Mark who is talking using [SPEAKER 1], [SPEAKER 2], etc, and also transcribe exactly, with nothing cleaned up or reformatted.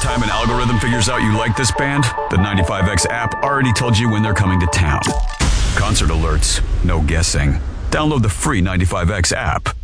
[SPEAKER 1] time an algorithm figures out you like this band, the ninety-five X app already told you when they're coming to town. Concert alerts, no guessing. Download the free ninety-five X app.